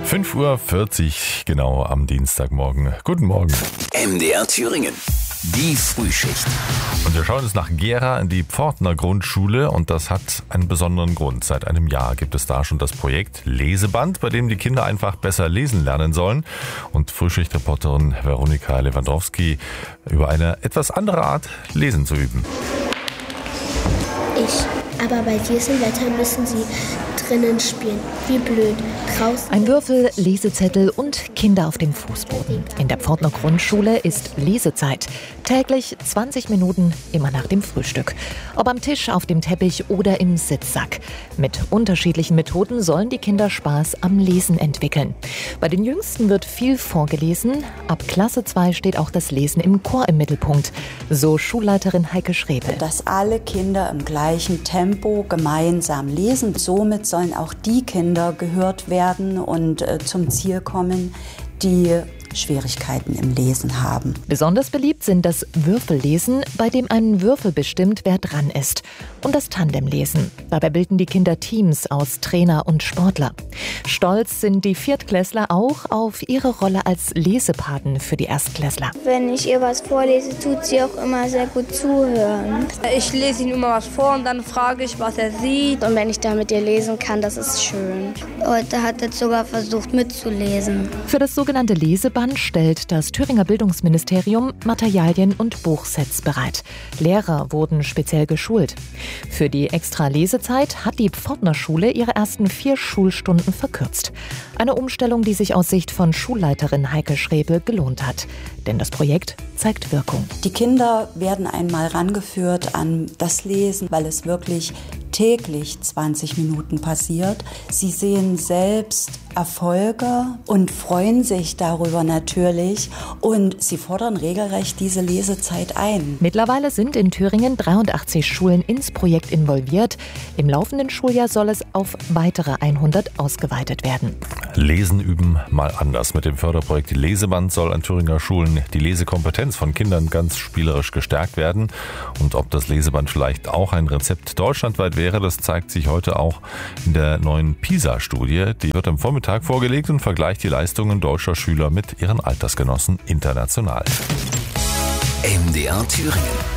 5:40 Uhr genau am Dienstagmorgen. Guten Morgen. MDR Thüringen. Die Frühschicht. Und wir schauen jetzt nach Gera in die Pfortner Grundschule und das hat einen besonderen Grund. Seit einem Jahr gibt es da schon das Projekt Leseband, bei dem die Kinder einfach besser lesen lernen sollen. Und Frühschichtreporterin Veronika Lewandowski über eine etwas andere Art, lesen zu üben. Aber bei diesem Wetter müssen sie drinnen spielen. Wie blöd. Draußen. Ein Würfel, Lesezettel und Kinder auf dem Fußboden. In der Pfortner Grundschule ist Lesezeit. Täglich 20 Minuten, immer nach dem Frühstück. Ob am Tisch, auf dem Teppich oder im Sitzsack. Mit unterschiedlichen Methoden sollen die Kinder Spaß am Lesen entwickeln. Bei den Jüngsten wird viel vorgelesen. Ab Klasse 2 steht auch das Lesen im Chor im Mittelpunkt. So Schulleiterin Heike Schrebel. Dass alle Kinder im gleichen Tempo gemeinsam lesen. Somit sollen auch die Kinder gehört werden und zum Ziel kommen, die Schwierigkeiten im Lesen haben. Besonders beliebt sind das Würfellesen, bei dem ein Würfel bestimmt, wer dran ist. Und das Tandemlesen. Dabei bilden die Kinder Teams aus Trainer und Sportler. Stolz sind die Viertklässler auch auf ihre Rolle als Lesepaten für die Erstklässler. Wenn ich ihr was vorlese, tut sie auch immer sehr gut zuhören. Ich lese ihm immer was vor und dann frage ich, was er sieht. Und wenn ich da mit ihr lesen kann, das ist schön. Heute hat er sogar versucht mitzulesen. Für das sogenannte Leseband stellt das Thüringer Bildungsministerium Materialien und Buchsets bereit. Lehrer wurden speziell geschult. Für die extra Lesezeit hat die Pfortner Schule ihre ersten 4 Schulstunden verkürzt. Eine Umstellung, die sich aus Sicht von Schulleiterin Heike Schrebel gelohnt hat. Denn das Projekt zeigt Wirkung. Die Kinder werden einmal rangeführt an das Lesen, weil es wirklich täglich 20 Minuten passiert. Sie sehen selbst Erfolge und freuen sich darüber natürlich und sie fordern regelrecht diese Lesezeit ein. Mittlerweile sind in Thüringen 83 Schulen ins Projekt involviert. Im laufenden Schuljahr soll es auf weitere 100 ausgeweitet werden. Lesen üben mal anders. Mit dem Förderprojekt Leseband soll an Thüringer Schulen die Lesekompetenz von Kindern ganz spielerisch gestärkt werden. Und ob das Leseband vielleicht auch ein Rezept deutschlandweit wäre, das zeigt sich heute auch in der neuen PISA-Studie. Die wird am Vormittag vorgelegt und vergleicht die Leistungen deutscher Schüler mit ihren Altersgenossen international. MDR Thüringen.